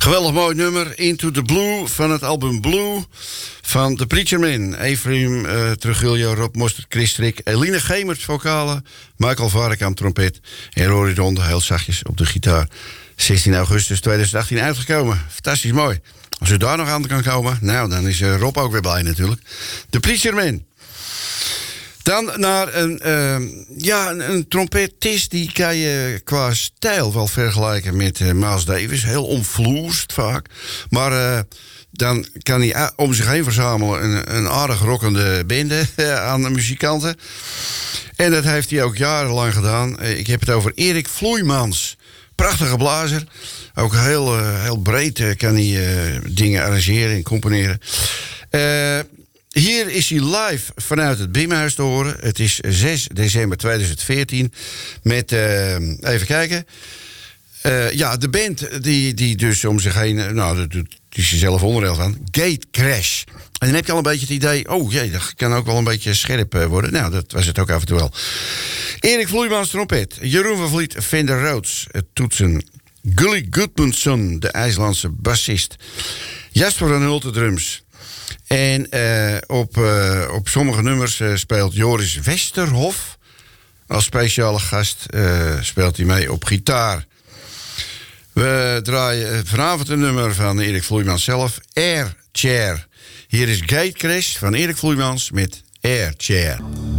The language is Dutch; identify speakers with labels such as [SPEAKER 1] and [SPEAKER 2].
[SPEAKER 1] Geweldig mooi nummer, Into the Blue, van het album Blue van The Preacher Man. Ephraim Trujillo, Rob Mostert, Chris Strik, Eline Gemert, vocalen, Michael Varekamp, trompet en Rory Ronde, heel zachtjes op de gitaar. 16 augustus 2018 uitgekomen. Fantastisch mooi. Als u daar nog aan kan komen, nou, dan is Rob ook weer blij natuurlijk. The Preacher Man. Dan naar een trompetist, die kan je qua stijl wel vergelijken met Miles Davis. Heel omvloerst vaak. Maar dan kan hij om zich heen verzamelen een aardig rockende bende aan muzikanten. En dat heeft hij ook jarenlang gedaan. Ik heb het over Erik Vloeimans. Prachtige blazer. Ook heel breed kan hij dingen arrangeren en componeren. Hier is hij live vanuit het Bimhuis te horen. Het is 6 december 2014. Met, even kijken. De band die dus om zich heen... Nou, daar is hij zelf onderdeel van. Gate Crash. En dan heb je al een beetje het idee... Oh jee, dat kan ook wel een beetje scherp worden. Nou, dat was het ook af en toe wel. Erik Vloeimans trompet. Jeroen van Vliet Fender Rhodes toetsen. Gully Gudmundsson, de IJslandse bassist. Jasper van Hulten drums. En op sommige nummers speelt Joris Westerhof. Als speciale gast speelt hij mee op gitaar. We draaien vanavond een nummer van Erik Vloeimans zelf. Air Chair. Hier is Gate Crash van Erik Vloeimans met Air Chair.